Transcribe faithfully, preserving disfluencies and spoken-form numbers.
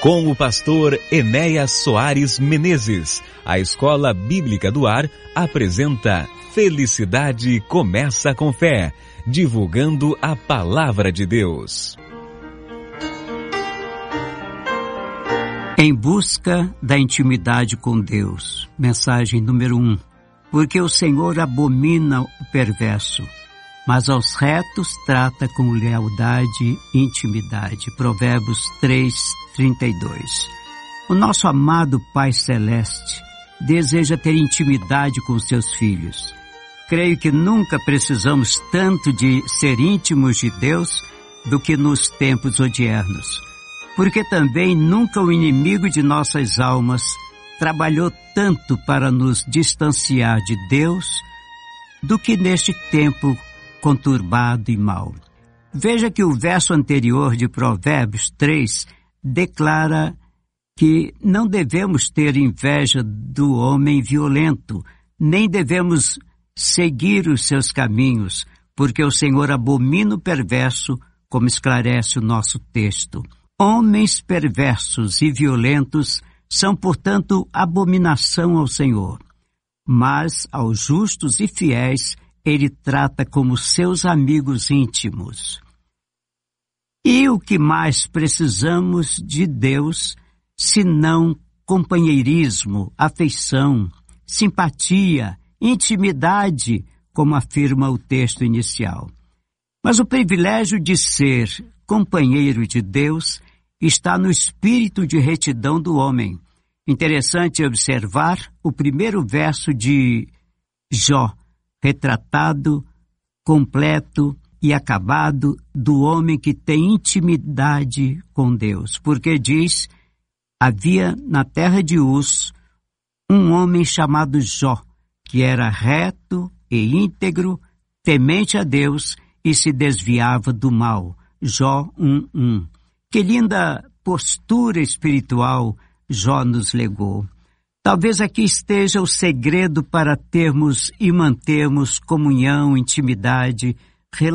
Com o pastor Enéas Soares Menezes, a Escola Bíblica do Ar apresenta Felicidade Começa com Fé, divulgando a Palavra de Deus. Em busca da intimidade com Deus. Mensagem número um. Porque o Senhor abomina o perverso, mas aos retos trata com lealdade e intimidade. Provérbios três, trinta e dois. O nosso amado Pai Celeste deseja ter intimidade com seus filhos. Creio que nunca precisamos tanto de ser íntimos de Deus do que nos tempos odiernos. Porque também nunca o inimigo de nossas almas trabalhou tanto para nos distanciar de Deus do que neste tempo conturbado e mau. Veja que o verso anterior de Provérbios três declara que não devemos ter inveja do homem violento, nem devemos seguir os seus caminhos, porque o Senhor abomina o perverso, como esclarece o nosso texto. Homens perversos e violentos são, portanto, abominação ao Senhor. Mas aos justos e fiéis, Ele trata como seus amigos íntimos. E o que mais precisamos de Deus, senão companheirismo, afeição, simpatia, intimidade, como afirma o texto inicial. Mas o privilégio de ser companheiro de Deus está no espírito de retidão do homem. Interessante observar o primeiro verso de Jó, retratado, completo e acabado do homem que tem intimidade com Deus. Porque diz, havia na terra de Uz um homem chamado Jó, que era reto e íntegro, temente a Deus e se desviava do mal. Jó um, um. Que linda postura espiritual Jó nos legou. Talvez aqui esteja o segredo para termos e mantermos comunhão, intimidade